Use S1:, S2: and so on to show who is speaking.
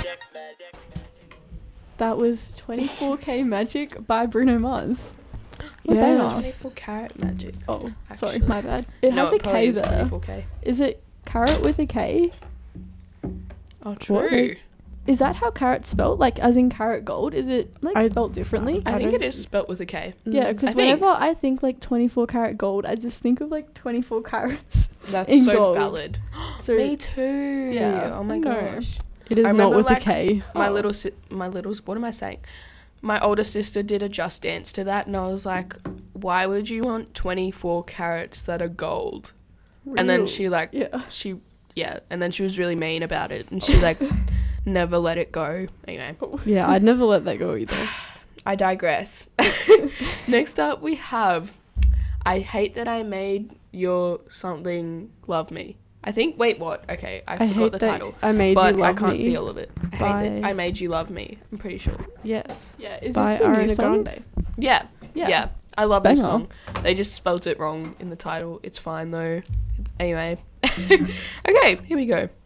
S1: That was 24K Magic by Bruno Mars. What
S2: Yeah.
S1: banger.
S3: 24 Carat Magic.
S1: Oh, sorry,
S3: Actually.
S1: my bad. It
S3: No,
S1: has a
S3: probably
S1: K
S3: is
S1: there.
S3: 24K.
S1: Is it carrot with a K?
S3: Oh, true.
S1: Is that how carrot's spelled? Like, as in carrot gold? Is it, like,
S2: I-
S1: spelled differently?
S3: I think
S2: don't-
S3: it is spelt with a K.
S1: Yeah, because
S3: I think.
S1: whenever I think, like, 24 karat gold, I just think of, like, 24 carats.
S3: That's
S1: in
S3: so
S1: gold.
S3: valid.
S1: So,
S3: Me too.
S1: Yeah,
S3: Oh my
S1: I know.
S3: gosh.
S2: It is
S3: I
S2: not
S3: remember,
S2: with
S3: like,
S2: a K.
S3: My
S1: Oh.
S3: little what am I saying? My older sister did a Just Dance to that, and I was like, why would you want 24 carats that are gold? And then
S1: real.
S3: she like
S1: Yeah.
S3: and then she was really mean about it, and she like never let it go. Anyway,
S2: Yeah, I'd never let that go either.
S3: I digress. Next up we have I hate that I made your something love me. I think wait what? Okay, I forgot
S2: hate
S3: the
S2: that
S3: title.
S2: I made
S3: But
S2: you
S3: I
S2: love
S3: can't
S2: me.
S3: see all of it. I hate that
S2: by-
S3: I made you love me. I'm pretty sure.
S2: Yes.
S1: Yeah, is
S2: By
S1: this a new
S2: Ariana
S1: song?
S2: Grande.
S3: Yeah. Yeah. I love
S1: Banger.
S3: this song. They just spelt it wrong in the title. It's fine though. Anyway. Okay, here we go.